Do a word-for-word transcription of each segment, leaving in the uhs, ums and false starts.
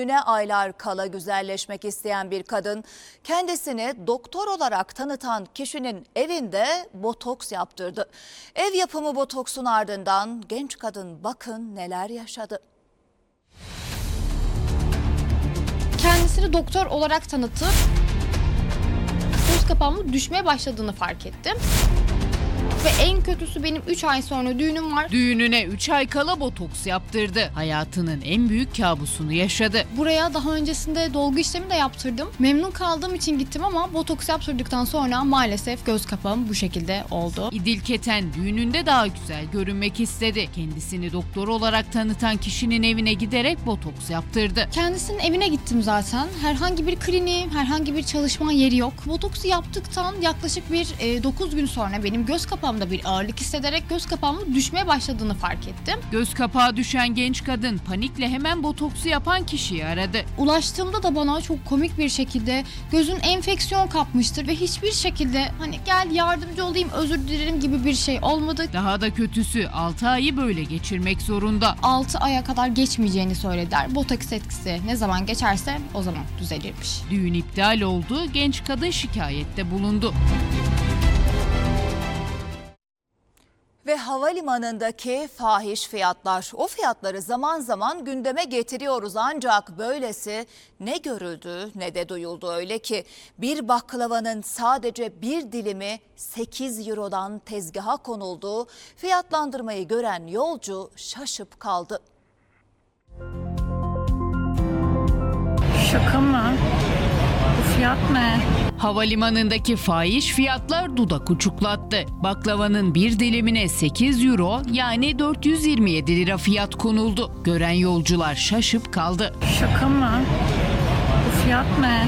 Düğüne aylar kala güzelleşmek isteyen bir kadın kendisini doktor olarak tanıtan kişinin evinde botoks yaptırdı. Ev yapımı botoksun ardından genç kadın bakın neler yaşadı. Kendisini doktor olarak tanıtıp göz kapağımın düşmeye başladığını fark ettim. Ve en kötüsü benim üç ay sonra düğünüm var. Düğününe üç ay kala botoks yaptırdı. Hayatının en büyük kabusunu yaşadı. Buraya daha öncesinde dolgu işlemi de yaptırdım. Memnun kaldığım için gittim ama botoks yaptırdıktan sonra maalesef göz kapağım bu şekilde oldu. İdil Keten düğününde daha güzel görünmek istedi. Kendisini doktor olarak tanıtan kişinin evine giderek botoks yaptırdı. Kendisinin evine gittim zaten. Herhangi bir kliniği, herhangi bir çalışma yeri yok. Botoksu yaptıktan yaklaşık bir e, dokuz gün sonra benim göz kapağım da bir ağırlık hissederek göz kapağımın düşmeye başladığını fark ettim. Göz kapağı düşen genç kadın panikle hemen botoksu yapan kişiyi aradı. Ulaştığımda da bana çok komik bir şekilde gözün enfeksiyon kapmıştır ve hiçbir şekilde hani gel yardımcı olayım özür dilerim gibi bir şey olmadı. Daha da kötüsü altı ayı böyle geçirmek zorunda. altı aya kadar geçmeyeceğini söylediler. Botoks etkisi ne zaman geçerse o zaman düzelirmiş. Düğün iptal oldu, genç kadın şikayette bulundu. Ve havalimanındaki fahiş fiyatlar. O fiyatları zaman zaman gündeme getiriyoruz ancak böylesi ne görüldü ne de duyuldu. Öyle ki bir baklavanın sadece bir dilimi sekiz eurodan tezgaha konuldu. Fiyatlandırmayı gören yolcu şaşıp kaldı. Şaka mı? Bu fiyat ne? Havalimanındaki fahiş fiyatlar dudak uçuklattı. Baklavanın bir dilimine sekiz euro yani dört yüz yirmi yedi lira fiyat konuldu. Gören yolcular şaşıp kaldı. Şaka mı? Bu fiyat ne?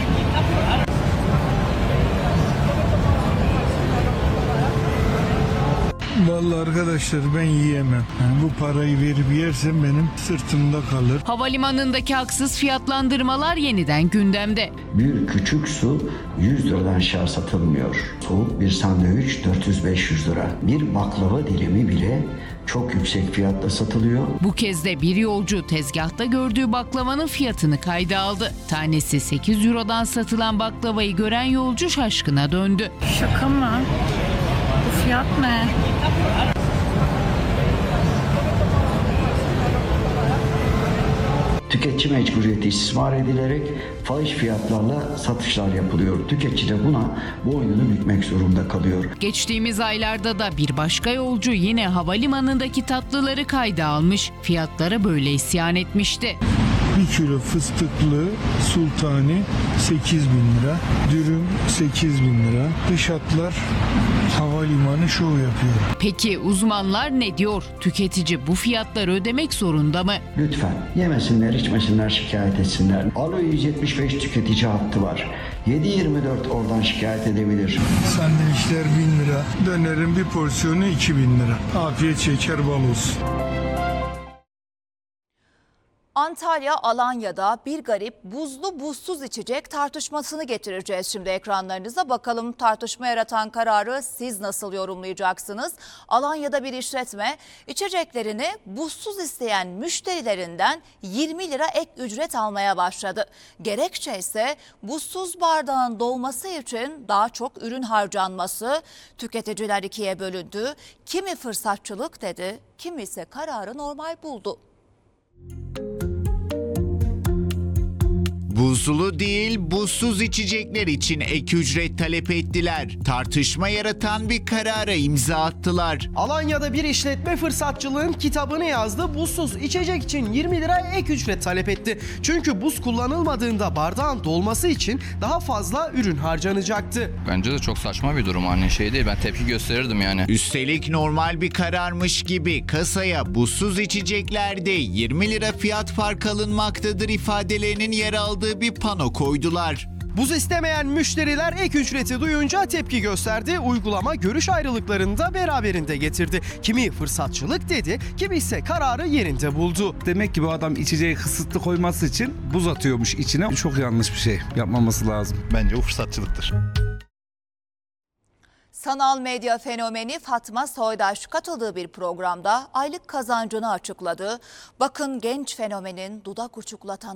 Vallahi arkadaşlar ben yiyemem. Yani bu parayı verip yersem benim sırtımda kalır. Havalimanındaki haksız fiyatlandırmalar yeniden gündemde. Bir küçük su yüz liradan aşağı satılmıyor. Soğuk bir sandviç dört yüz beş yüz lira. Bir baklava dilimi bile çok yüksek fiyatla satılıyor. Bu kez de bir yolcu tezgahta gördüğü baklavanın fiyatını kayda aldı. Tanesi sekiz eurodan satılan baklavayı gören yolcu şaşkına döndü. Şaka mı? Bu fiyat ne? Tüketici mecburiyeti istismar edilerek fahiş fiyatlarla satışlar yapılıyor. Tüketici de buna boynunu bükmek zorunda kalıyor. Geçtiğimiz aylarda da bir başka yolcu yine havalimanındaki tatlıları kayda almış. Fiyatlara böyle isyan etmişti. Bir kilo fıstıklı sultani sekiz bin lira, dürüm sekiz bin lira. Dış hatlar havalimanı şov yapıyor. Peki uzmanlar ne diyor? Tüketici bu fiyatları ödemek zorunda mı? Lütfen yemesinler, içmesinler, şikayet etsinler. Alo yüz yetmiş beş tüketici hattı var. yedi yirmi dört oradan şikayet edebilir. Sandviçler bin lira, dönerin bir porsiyonu iki bin lira. Afiyet şeker bal olsun. Antalya, Alanya'da bir garip buzlu buzsuz içecek tartışmasını getireceğiz şimdi ekranlarınıza. Bakalım tartışma yaratan kararı siz nasıl yorumlayacaksınız? Alanya'da bir işletme içeceklerini buzsuz isteyen müşterilerinden yirmi lira ek ücret almaya başladı. Gerekçe ise buzsuz bardağın dolması için daha çok ürün harcanması. Tüketiciler ikiye bölündü. Kimi fırsatçılık dedi, kimi ise kararı normal buldu. Buzlu değil, buzsuz içecekler için ek ücret talep ettiler. Tartışma yaratan bir karara imza attılar. Alanya'da bir işletme fırsatçılığın kitabını yazdı. Buzsuz içecek için yirmi lira ek ücret talep etti. Çünkü buz kullanılmadığında bardağın dolması için daha fazla ürün harcanacaktı. Bence de çok saçma bir durum, hani şey değil, ben tepki gösterirdim yani. Üstelik normal bir kararmış gibi kasaya buzsuz içeceklerde yirmi lira fiyat fark alınmaktadır ifadelerinin yer aldığı bir pano koydular. Buz istemeyen müşteriler ek ücreti duyunca tepki gösterdi. Uygulama görüş ayrılıklarını da beraberinde getirdi. Kimi fırsatçılık dedi, kimi ise kararı yerinde buldu. Demek ki bu adam içeceği kısıtlı koyması için buz atıyormuş içine. Çok yanlış bir şey. Yapmaması lazım. Bence o fırsatçılıktır. Sanal medya fenomeni Fatma Soydaş katıldığı bir programda aylık kazancını açıkladı. Bakın genç fenomenin dudak uçuklatan